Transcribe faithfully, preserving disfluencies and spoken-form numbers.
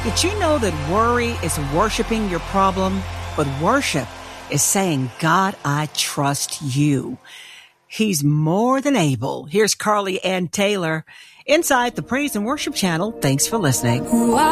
Did you know that worry is worshiping your problem? But worship is saying, God, I trust you. He's more than able. Here's Carly Ann Taylor inside the Praise and Worship Channel. Thanks for listening.